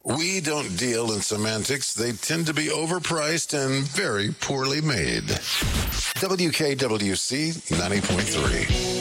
We don't deal in semantics. They tend to be overpriced and very poorly made. WKWC 90.3.